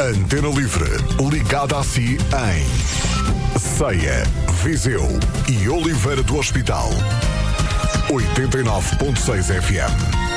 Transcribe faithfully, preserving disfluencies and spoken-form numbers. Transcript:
Antena Livre, ligada a si em Ceia, Viseu e Oliveira do Hospital. oitenta e nove ponto seis F M.